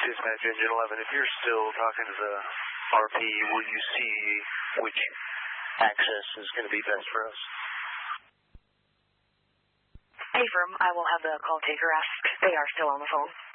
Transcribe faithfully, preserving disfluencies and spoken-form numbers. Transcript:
Dispatch Engine eleven, if you're still talking to the R P, will you see which access is going to be best for us? Affirm, I will have the call taker ask. They are still on the phone.